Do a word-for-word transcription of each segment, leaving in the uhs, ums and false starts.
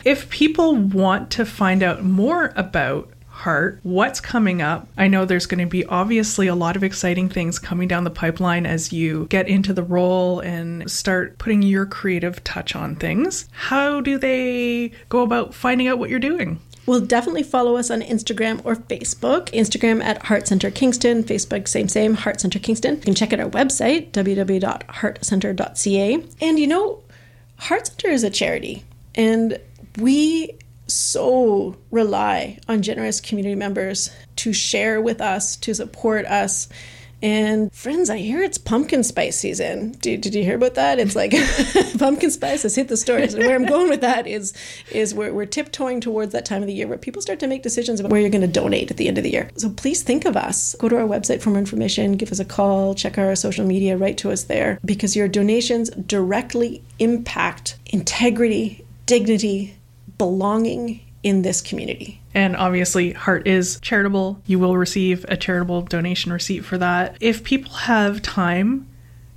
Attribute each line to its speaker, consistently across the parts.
Speaker 1: If people want to find out more about Heart, what's coming up? I know there's going to be obviously a lot of exciting things coming down the pipeline as you get into the role and start putting your creative touch on things. How do they go about finding out what you're doing?
Speaker 2: Well, definitely follow us on Instagram or Facebook. Instagram at Heart Center Kingston, Facebook, same, same, Heart Center Kingston. You can check out our website, w w w dot heart center dot c a. And you know, Heart Center is a charity, and we so rely on generous community members to share with us, to support us. And friends, I hear it's pumpkin spice season. Did, did you hear about that? It's like pumpkin spice has hit the stores. And where I'm going with that is, is we're, we're tiptoeing towards that time of the year where people start to make decisions about where you're going to donate at the end of the year. So please think of us. Go to our website for more information, give us a call, check our social media, write to us there, because your donations directly impact integrity, dignity, belonging in this community.
Speaker 1: And obviously, Heart is charitable. You will receive a charitable donation receipt for that. If people have time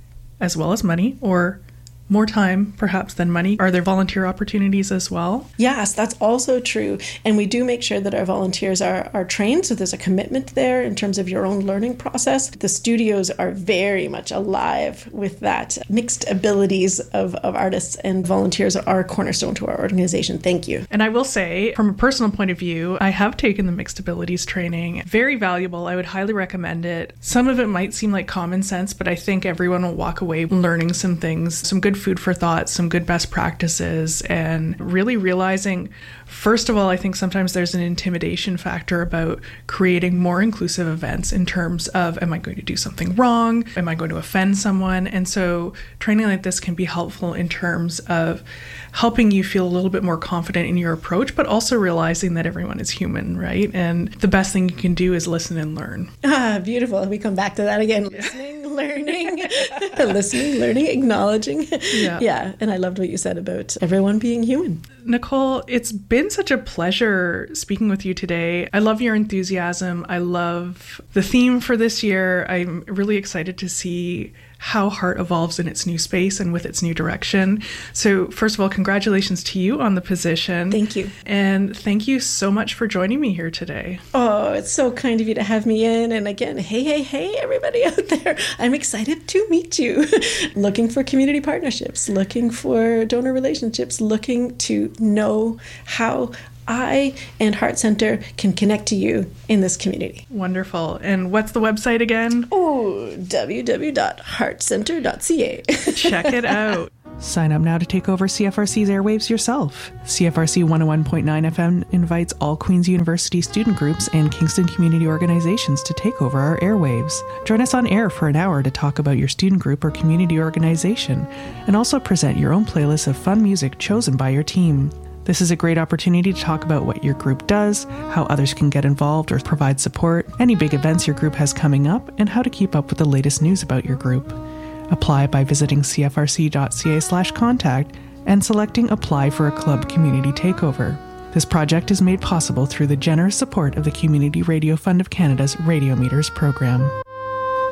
Speaker 1: as well as money, or more time perhaps than money, are there volunteer opportunities as well?
Speaker 2: Yes, that's also true. And we do make sure that our volunteers are, are trained, so there's a commitment there in terms of your own learning process. The studios are very much alive with that mixed abilities of, of artists, and volunteers are a cornerstone to our organization. Thank you.
Speaker 1: And I will say, from a personal point of view, I have taken the mixed abilities training. Very valuable. I would highly recommend it. Some of it might seem like common sense, but I think everyone will walk away learning some things, some good food for thought, some good best practices, and really realizing, first of all, I think sometimes there's an intimidation factor about creating more inclusive events in terms of, am I going to do something wrong? Am I going to offend someone? And so training like this can be helpful in terms of helping you feel a little bit more confident in your approach, but also realizing that everyone is human, right? And the best thing you can do is listen and learn.
Speaker 2: Ah, beautiful. We come back to that again. Listening, learning, listening, learning, acknowledging. Yeah. yeah. And I loved what you said about everyone being human.
Speaker 1: Nicole, it's been such a pleasure speaking with you today. I love your enthusiasm. I love the theme for this year. I'm really excited to see how Heart evolves in its new space and with its new direction. So first of all, congratulations to you on the position.
Speaker 2: Thank you.
Speaker 1: And thank you so much for joining me here today.
Speaker 2: Oh, it's so kind of you to have me in. And again, hey, hey, hey, everybody out there. I'm excited to meet you. Looking for community partnerships, looking for donor relationships, looking to know how I and Heart Center can connect to you in this community.
Speaker 1: Wonderful. And what's the website again?
Speaker 2: Oh, w w w dot heart center dot c a.
Speaker 1: Check it out. Sign up now to take over C F R C's airwaves yourself. C F R C one oh one point nine F M invites all Queen's University student groups and Kingston community organizations to take over our airwaves. Join us on air for an hour to talk about your student group or community organization, and also present your own playlist of fun music chosen by your team. This is a great opportunity to talk about what your group does, how others can get involved or provide support, any big events your group has coming up, and how to keep up with the latest news about your group. Apply by visiting c f r c dot c a slash contact and selecting Apply for a Club Community Takeover. This project is made possible through the generous support of the Community Radio Fund of Canada's Radio Meters program.